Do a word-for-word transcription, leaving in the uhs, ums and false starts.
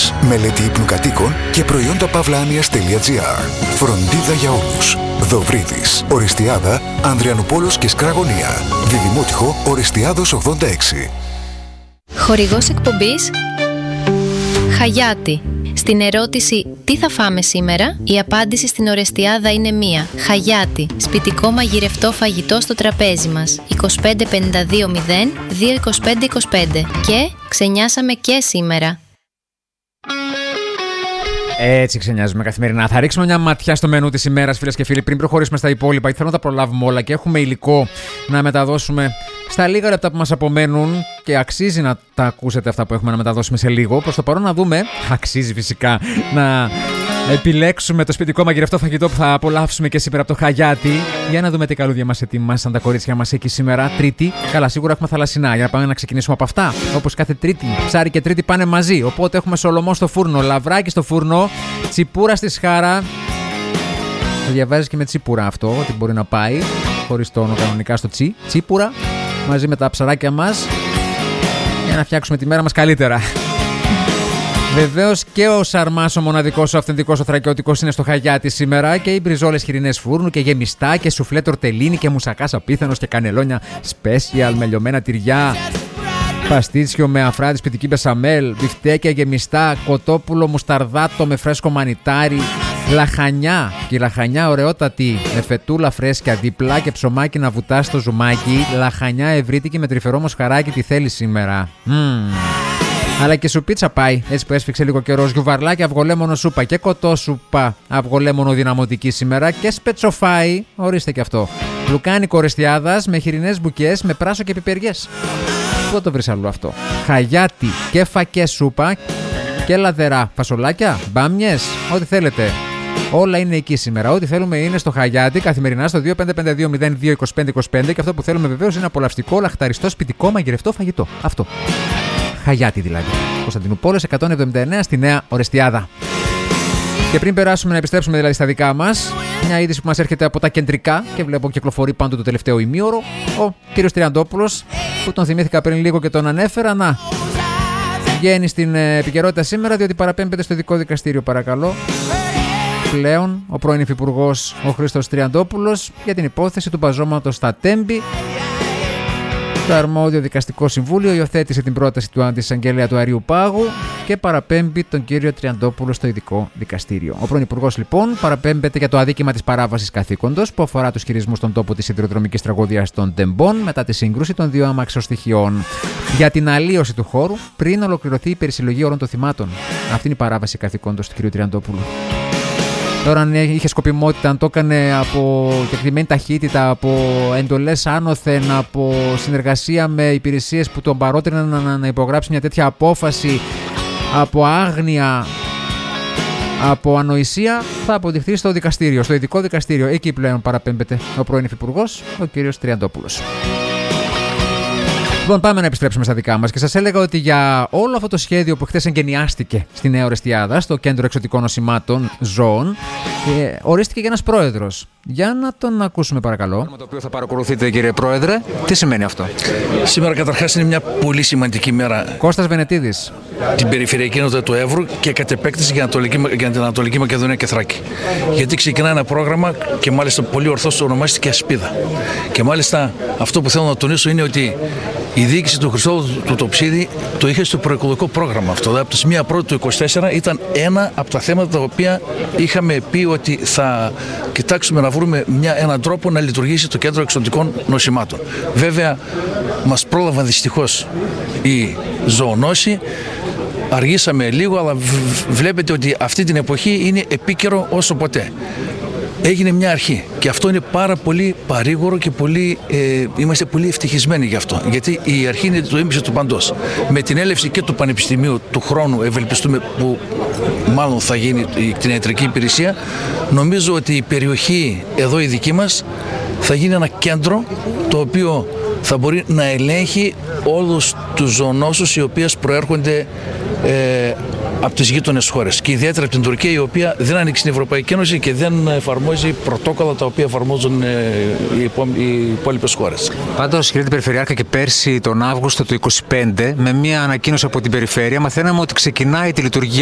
Δοβρίδης. Μελέτη ύπνου κατοίκων και προϊόντα παύλα-άνοιας τελεία τζι άρ. Φροντίδα για όλους. Δοβρίδης. Οριστιάδα, Ανδριανουπόλος και Σκραγωνία. Διδημότυχο, Οριστιάδος ογδόντα έξι. Χορηγός εκπομπής Χαγιάτι. Στην ερώτηση «Τι θα φάμε σήμερα?» η απάντηση στην Ορεστιάδα είναι μία. Χαγιάτι. Σπιτικό μαγειρευτό φαγητό στο τραπέζι μας. είκοσι πέντε πενήντα δύο μηδέν δύο είκοσι πέντε είκοσι πέντε. Και ξενιάσαμε και σήμερα. Έτσι ξενιάζουμε καθημερινά. Θα ρίξουμε μια ματιά στο μενού της ημέρας, φίλες και φίλοι, πριν προχωρήσουμε στα υπόλοιπα, γιατί θέλω να τα προλάβουμε όλα και έχουμε υλικό να μεταδώσουμε στα λίγα λεπτά που μας απομένουν και αξίζει να τα ακούσετε αυτά που έχουμε να μεταδώσουμε σε λίγο. Προς το παρόν να δούμε, αξίζει φυσικά να επιλέξουμε το σπιτικό μαγειρευτό φαγητό που θα απολαύσουμε και σήμερα από το Χαγιάτι. Για να δούμε τι καλούδια μας ετοιμάσαν τα κορίτσια μας εκεί σήμερα, Τρίτη. Καλά, σίγουρα έχουμε θαλασσινά. Για να πάμε να ξεκινήσουμε από αυτά. Όπως κάθε Τρίτη, ψάρι και Τρίτη πάνε μαζί. Οπότε έχουμε σολομό στο φούρνο, λαβράκι στο φούρνο, τσιπούρα στη σχάρα. Το διαβάζεις και με τσίπουρα αυτό, ότι μπορεί να πάει. Χωρίς τόνο κανονικά στο τσι. Τσίπουρα μαζί με τα ψαράκια μας. Για να φτιάξουμε τη μέρα μας καλύτερα. Βεβαίως και ο σαρμάς, ο μοναδικός, ο αυθεντικός, ο θρακιώτικος είναι στο Χαγιάτι σήμερα και οι μπριζόλες χοιρινές φούρνου και γεμιστά και σουφλέ τορτελίνι και μουσακάς απίθανος και κανελόνια special με λιωμένα τυριά, παστίτσιο με αφράδι σπιτική μπεσαμέλ, μπιφτέκια γεμιστά, κοτόπουλο μουσταρδάτο με φρέσκο μανιτάρι, λαχανιά και η λαχανιά ωραιότατη με φετούλα φρέσκια διπλά και ψωμάκι να βουτά στο ζουμάκι, λαχανιά ευρύτικη με τρυφερό μοσχαράκι, τι θέλει σήμερα. Mm. Αλλά και σουπίτσα πάει, έτσι που έσφιξε λίγο καιρό. Γιουβαρλάκι, αυγολέμονο σούπα και κοτόσουπα, αυγολέμονο δυναμωτική σήμερα και σπετσοφάι, ορίστε και αυτό. Λουκάνικο Ορεστιάδας με χοιρινές μπουκές με πράσο και πιπεριές. Πού το βρεις αλλού αυτό? Χαγιάτι και φακές σούπα και λαδερά φασολάκια, μπάμιες, ό,τι θέλετε. Όλα είναι εκεί σήμερα. Ό,τι θέλουμε είναι στο Χαγιάτι καθημερινά στο δύο πέντε πέντε δύο μηδέν δύο είκοσι πέντε είκοσι πέντε και αυτό που θέλουμε βεβαίως είναι απολαυστικό, λαχταριστό, σπιτικό, μαγειρευτό φαγητό. Αυτό. Χαγιάτι δηλαδή. Κωνσταντινούπολης εκατόν εβδομήντα εννέα στη Νέα Ορεστιάδα. Και πριν περάσουμε να επιστρέψουμε δηλαδή στα δικά μας, μια είδηση που μας έρχεται από τα κεντρικά και βλέπω κυκλοφορεί πάντοτε το τελευταίο ημίωρο. Ο κύριος Τριαντόπουλος, που τον θυμήθηκα πριν λίγο και τον ανέφερα, να βγαίνει στην επικαιρότητα σήμερα διότι παραπέμπεται στο ειδικό δικαστήριο, παρακαλώ. Πλέον ο πρώην υφυπουργός ο Χρήστος Τριαντόπουλος για την υπόθεση του μπαζώματος στα Τέμπη. Το αρμόδιο δικαστικό συμβούλιο υιοθέτησε την πρόταση του αντισαγγελέα του Αριού Πάγου και παραπέμπει τον κύριο Τριαντόπουλο στο ειδικό δικαστήριο. Ο πρώην υπουργός λοιπόν παραπέμπεται για το αδίκημα της παράβασης καθήκοντος που αφορά τους χειρισμούς στον τόπο της σιδηροδρομικής τραγωδίας των Τεμπών μετά τη σύγκρουση των δύο αμαξοστοιχειών. Για την αλλίωση του χώρου πριν ολοκληρωθεί η περισυλλογή όλων των θυμάτων. Αυτή είναι η παράβαση καθήκοντος του κύριου Τριαντόπουλου. Τώρα, αν είχε σκοπιμότητα, αν το έκανε από κεκτημένη ταχύτητα, από εντολές άνωθεν, από συνεργασία με υπηρεσίες που τον παρότριναν να, να υπογράψει μια τέτοια απόφαση, από άγνοια, από ανοησία, θα αποδειχθεί στο δικαστήριο, στο ειδικό δικαστήριο. Εκεί πλέον παραπέμπεται ο πρώην υφυπουργός, ο κύριος Τριαντόπουλος. Λοιπόν, πάμε να επιστρέψουμε στα δικά μας και σας έλεγα ότι για όλο αυτό το σχέδιο που χθες εγκαινιάστηκε στη Νέα Ορεστιάδα, στο Κέντρο Εξωτικών Νοσημάτων Ζώων, ε, ορίστηκε και ένας πρόεδρος. Για να τον ακούσουμε, παρακαλώ. Το οποίο θα παρακολουθείτε, κύριε Πρόεδρε. Τι σημαίνει αυτό? Σήμερα, καταρχάς, είναι μια πολύ σημαντική μέρα. Κώστας Βενετίδης. Την περιφερειακή ενότητα του Εύρου και κατ' επέκταση για, για την Ανατολική Μακεδονία και Θράκη. Γιατί ξεκινά ένα πρόγραμμα και μάλιστα πολύ ορθώς το ονομάστηκε Ασπίδα. Και μάλιστα αυτό που θέλω να τονίσω είναι ότι η διοίκηση του Χριστόδουλου του Τοψίδη το είχε στο προεκλογικό πρόγραμμα αυτό. Δηλαδή, από τη μία πρώτη του είκοσι τέσσερα ήταν ένα από τα θέματα τα οποία είχαμε πει ότι θα κοιτάξουμε να βρούμε μια, έναν τρόπο να λειτουργήσει το Κέντρο Εξωτικών Νοσημάτων. Βέβαια, μας πρόλαβαν δυστυχώς οι ζωονόσοι. Αργήσαμε λίγο, αλλά βλέπετε ότι αυτή την εποχή είναι επίκαιρο όσο ποτέ. Έγινε μια αρχή και αυτό είναι πάρα πολύ παρήγορο και πολύ, ε, είμαστε πολύ ευτυχισμένοι γι' αυτό. Γιατί η αρχή είναι το ίμιση του παντός. Με την έλευση και του Πανεπιστημίου του χρόνου, ευελπιστούμε, που μάλλον θα γίνει η κτηνιατρική υπηρεσία, νομίζω ότι η περιοχή εδώ η δική μας θα γίνει ένα κέντρο το οποίο θα μπορεί να ελέγχει όλους τους ζωονόσους οι οποίες προέρχονται ε, από τις γείτονες χώρες και ιδιαίτερα από την Τουρκία, η οποία δεν ανήκει στην Ευρωπαϊκή Ένωση και δεν εφαρμόζει πρωτόκολλα τα οποία εφαρμόζουν ε, οι, υπό, οι υπόλοιπες χώρες. Πάντως, κύριε Περιφερειάρχα, και πέρσι τον Αύγουστο του είκοσι πέντε, με μια ανακοίνωση από την Περιφέρεια, μαθαίναμε ότι ξεκινάει τη λειτουργία